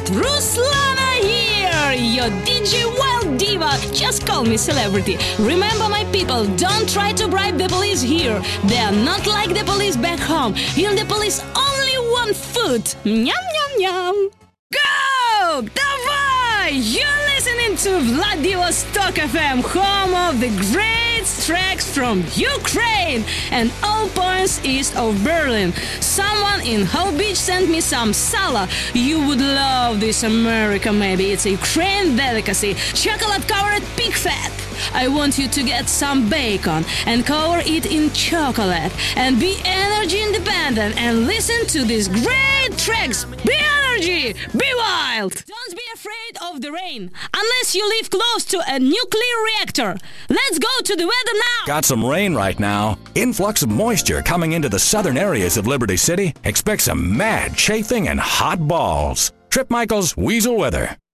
Ruslana here, your DJ Wild Diva. Just call me celebrity. Remember, my people, don't try to bribe the police here. They are not like the police back home. Here the police only want food. Nyam, nyam, nyam. Go! Давай! You're listening to Vladivostok FM, home of the great tracks from Ukraine and all points east of Berlin. Someone in Hull Beach sent me some sala. You would love this, America, maybe. It's a Ukraine delicacy. Chocolate-covered pig fat. I want you to get some bacon and cover it in chocolate and be energy independent and listen to these great tracks. Be energy! Be wild! Don't be afraid of the rain unless you live close to a nuclear reactor. Let's go to the weather now! Got some rain right now. Influx of moisture coming into the southern areas of Liberty City. Expect some mad chafing and hot balls. Trip Michael's Weasel Weather.